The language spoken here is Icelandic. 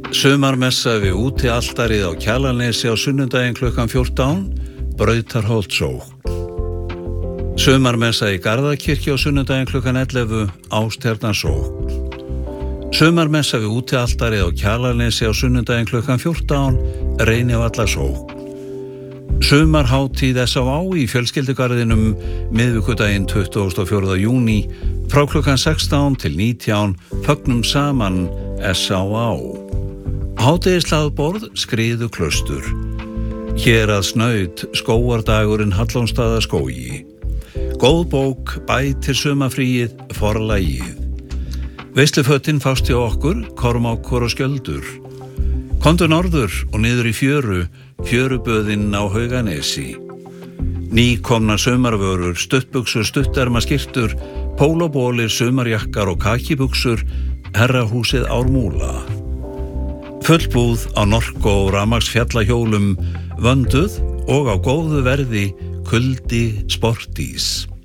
Sumarmessa við útialtarið á Kjalarnesi á sunnudaginn klukkan 14, Brautarholtsók. Sumarmessa í Garðakirkju á sunnudaginn klukkan 11, Ástjarnarsók. Sumarmessa við útialtarið á Kjalarnesi á sunnudaginn klukkan 14, Reynivallsók. Sumarhátíð S.A.A. í fjölskyldugarðinum miðvikudaginn 24. júní frá klukkan 16 til 19, fögnum saman S.A.A. Hádegishlaðborð Skriðuklaustur. Héraðsnaut skógardagurinn Hallónsstaðaskógi. Góð bók bætir sumarfríið Forlagið. Veislufötin fást hjá okkur, Kormákur og Skjöldur. Komdu norður og niður í fjöruböðinn á Hauganesi. Nýkomnar sumarvörur, stuttbuxur, stutterma skyrtur, pólóbólir, sumarjakkar og kakibuxur, herrahúsið Ármúla. Fullbúð á Norko og rafmagnsfjallahjólum, vönduð og á góðu verði, kuldi Sportís.